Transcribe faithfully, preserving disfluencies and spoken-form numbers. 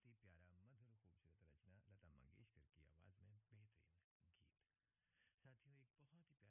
बहुत ही प्यारा मधुर खूबसूरत रचना लता मंगेशकर की आवाज में बेहतरीन गीत। साथियों, एक बहुत ही प्यारा